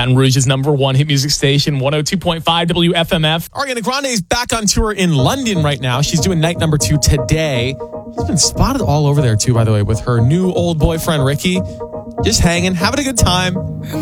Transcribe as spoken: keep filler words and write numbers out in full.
Baton Rouge's number one hit music station, one oh two point five W F M F. Ariana Grande is back on tour in London right now. She's doing night number two today. She's been spotted all over there too, by the way, with her new old boyfriend, Ricky. Just hanging, having a good time.